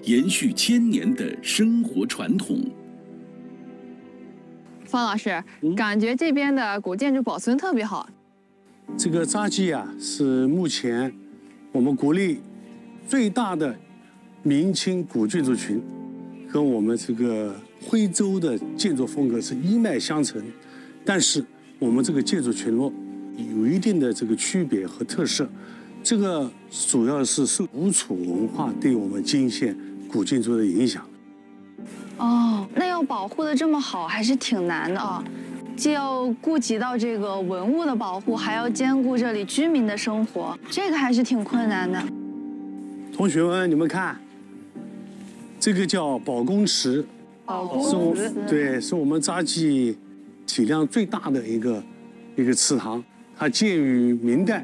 延续千年的生活传统。 方老师，感觉这边的古建筑保存特别好。 这个扎基啊，是目前我们国内最大的明清古建筑群，跟我们这个徽州的建筑风格是一脉相承。但是我们这个建筑群落有一定的这个区别和特色，这个主要是受吴楚文化对我们泾县古建筑的影响。 哦，那要保护的这么好，还是挺难的啊。既要顾及到这个文物的保护，还要兼顾这里居民的生活，这个还是挺困难的。 同学们，你们看，这个叫保公池，对，是我们扎基体量最大的一个祠堂，它建于明代。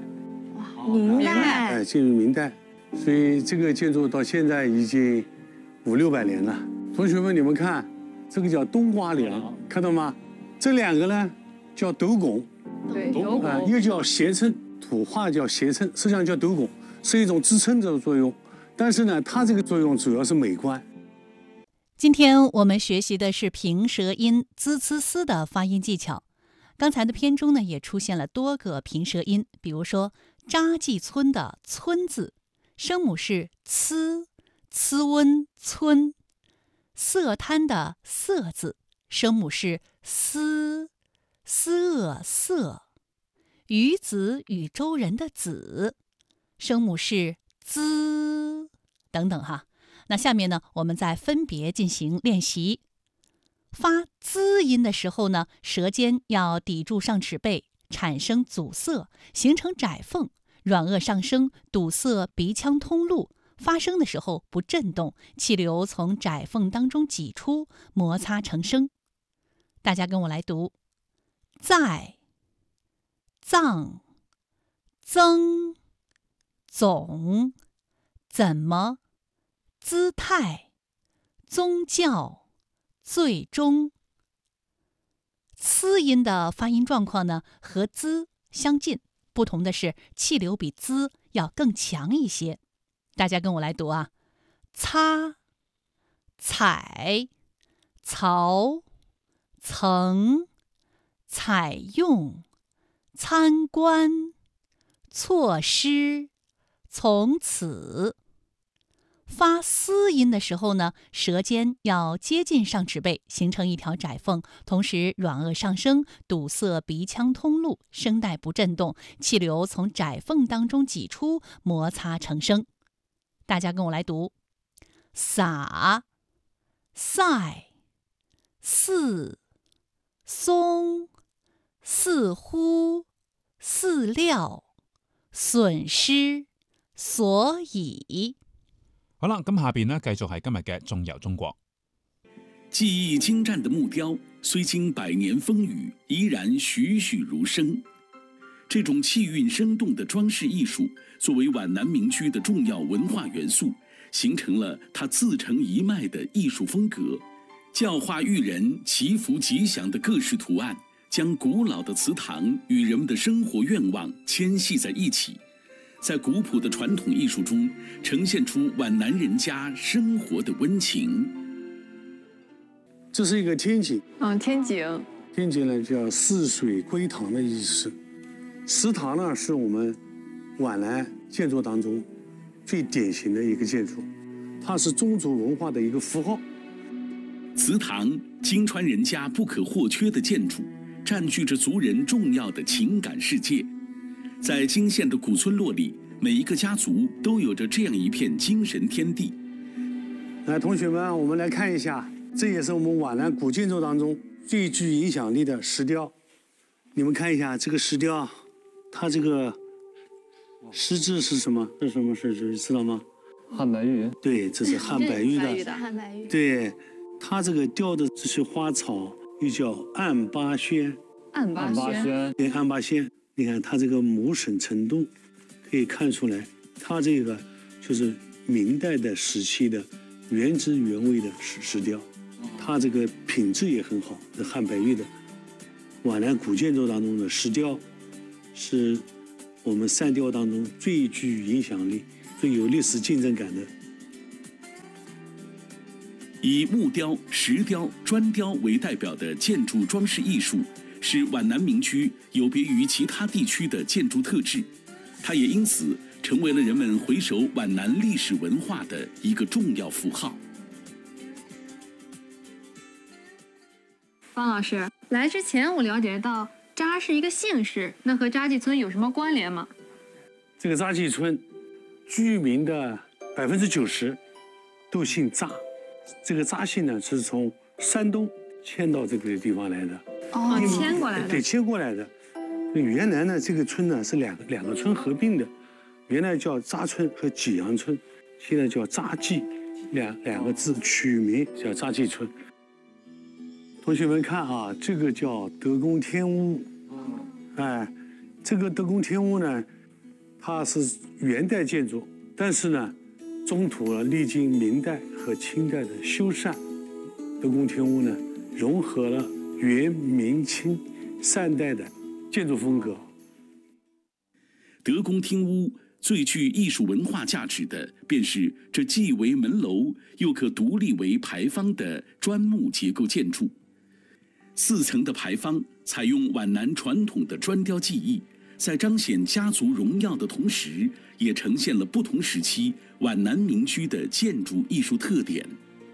建于明代，所以这个建筑到现在已经500-600年了。同学们，你们看，这个叫冬瓜梁，看到吗？这两个呢叫斗拱， 对，斗拱， 一个叫斜撑，土话叫斜撑，实际上叫斗拱，是一种支撑的作用。但是呢，它这个作用主要是美观。 今天我们学习的是平舌音滋呲丝的发音技巧。刚才的篇中呢，也出现了多个平舌音，比如说扎记村的村字，声母是呲，呲温村；色滩的色字，声母是思，思色；鱼子禹州人的子，声母是滋，等等哈。那下面呢，我们再分别进行练习。发滋音的时候呢，舌尖要抵住上齿背，产生阻塞，形成窄缝，软腭上升，堵塞鼻腔通路。发声的时候不震动，气流从窄缝当中挤出，摩擦成声。大家跟我来读：在、藏、增、总、怎么、姿态、宗教、最终。呲音的发音状况呢，和滋相近，不同的是气流比滋要更强一些。大家跟我来读啊：擦、采、曹、曾、采用、参观、措施、从此。发嘶音的时候呢，舌尖要接近上齿背，形成一条窄缝，同时软腭上升，堵塞鼻腔通路，声带不震动，气流从窄缝当中挤出，摩擦成声。大家跟我来读：撒、赛、似、松、似乎、饲料、损失、所以。 好啦，咁下邊呢，繼續係今日嘅縱遊中國。 技艺精湛的木雕，虽经100年风雨，依然栩栩如生。这种气韵生动的装饰艺术，作为皖南民居的重要文化元素，形成了它自成一脉的艺术风格。教化育人、祈福吉祥的各式图案，将古老的祠堂与人们的生活愿望牵系在一起。在古朴的传统艺术中，呈现出皖南人家生活的温情。 这是一个天井， 天井。 天井呢叫泗水归堂的意思。祠堂呢是我们皖南建筑当中最典型的一个建筑，它是宗族文化的一个符号。 祠堂，泾川人家不可或缺的建筑，占据着族人重要的情感世界。在泾县的古村落里，每一个家族都有着这样一片精神天地。 来，同学们，我们来看一下，这也是我们皖南古建筑当中最具影响力的石雕。你们看一下这个石雕，它这个石质是什么？是什么石质？知道吗？ 汉白玉。 对，这是汉白玉的。 汉白玉。 对，它这个雕的这些花草又叫暗八仙。 暗八仙。 对，暗八仙。你看它这个磨损程度，可以看出来，它这个就是明代的时期的原汁原味的石雕，它这个品质也很好，是汉白玉的。皖南古建筑当中的石雕，是我们三雕当中最具影响力、最有历史竞争感的。 以木雕、石雕、砖雕为代表的建筑装饰艺术，是皖南民居有别于其他地区的建筑特质，它也因此成为了人们回首皖南历史文化的一个重要符号。 方老师，来之前我了解到扎是一个姓氏，那和扎记村有什么关联吗？ 这个扎记村居民的90%都姓扎，这个扎姓呢是从山东迁到这个地方来的。 哦，迁过来的。 对，迁过来的。原来呢，这个村呢是两个村合并的，原来叫扎村和济阳村，现在叫扎记，两个字取名叫扎记村。同学们看啊，这个叫德公天屋，哎，这个德公天屋呢，它是元代建筑，但是呢，中途历经明代和清代的修缮，德公天屋呢融合了元、明、清3代的建筑风格。 德公厅屋最具艺术文化价值的，便是这既为门楼，又可独立为牌坊的砖木结构建筑。4层的牌坊采用皖南传统的砖雕技艺，在彰显家族荣耀的同时，也呈现了不同时期皖南民居的建筑艺术特点。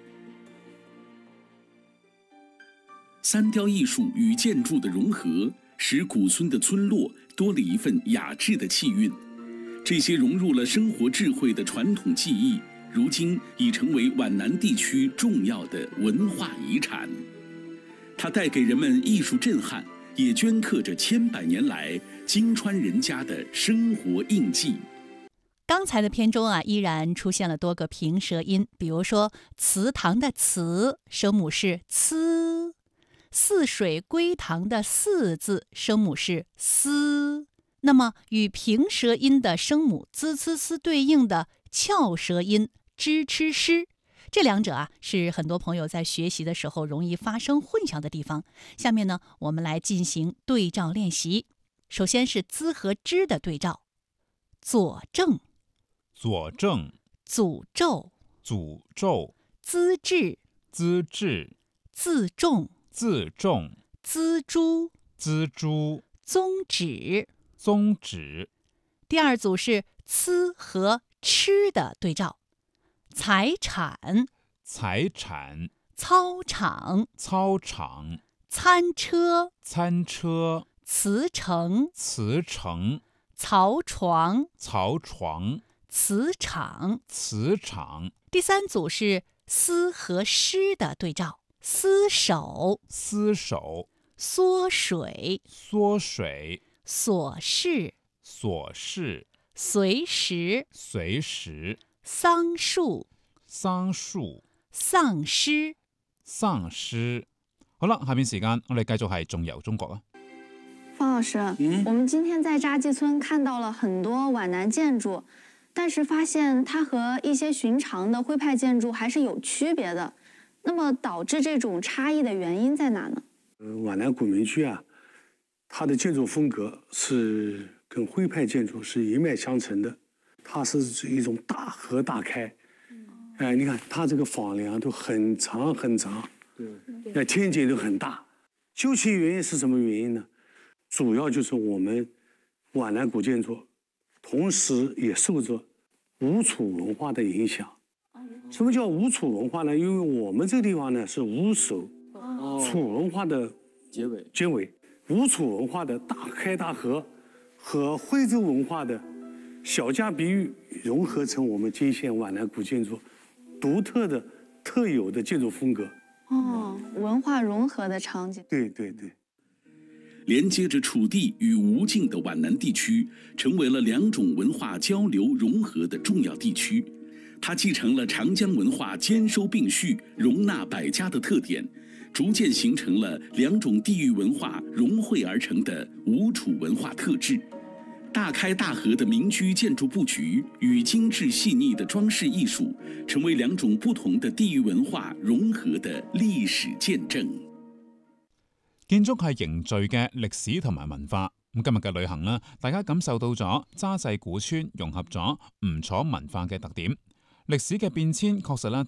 三雕艺术与建筑的融合，使古村的村落多了一份雅致的气韵。这些融入了生活智慧的传统技艺，如今已成为皖南地区重要的文化遗产。它带给人们艺术震撼，也镌刻着千百年来金川人家的生活印记。 刚才的篇中啊，依然出现了多个平舌音，比如说祠堂的祠声母是呲，泗水归堂的泗字声母是嘶。那么与平舌音的声母滋呲丝对应的翘舌音支吃诗，这两者啊是很多朋友在学习的时候容易发生混淆的地方。下面呢，我们来进行对照练习。首先是滋和之的对照，佐证、 佐证、 诅咒、 诅咒、 资治、 资治、 自重、 自重、 锱铢、 锱铢、 宗旨。 宗旨。 第二组是呲和吃的对照，财产、 财产、 操场、 操场、 餐车、 餐车、 辞呈、 辞呈、 槽床、 槽床、 磁场。 磁场。 第三组是丝和湿的对照，厮守、 厮守、 缩水、 缩水、 琐事、 琐事、 随时、 随时、 桑树、 桑樹、 喪屍、 喪屍。好啦，下邊時間我哋繼續係縱遊中國啊。 方老师，我们今天在扎记村看到了很多皖南建筑，但是发现它和一些寻常的徽派建筑还是有区别的。那么导致这种差异的原因在哪呢？ 皖南古民居啊，它的建筑风格是跟徽派建筑是一脉相承的，它是一种大合大开。哎，你看它这个房梁都很长很长，对，天井都很大。究其原因是什么原因呢？主要就是我们皖南古建筑，同时也受着吴楚文化的影响。什么叫吴楚文化呢？因为我们这个地方呢是吴首，楚文化的结尾，吴楚文化的大开大合和徽州文化的小家碧玉融合成我们今县皖南古建筑独特的特有的建筑风格。 文化融合的场景。 对对对。 连接着楚地与吴境的皖南地区，成为了两种文化交流融合的重要地区。它继承了长江文化兼收并蓄、容纳百家的特点，逐渐形成了两种地域文化融汇而成的吴楚文化特质。大开大合的民居建築布局與精緻細膩的裝飾藝術，成為兩種不同的地域文化融合的歷史見證。 建築係凝聚嘅歷史同埋文化。咁今日嘅旅行啦，大家感受到咗扎濟古村融合咗吳楚文化嘅特點。歷史嘅變遷確實啦，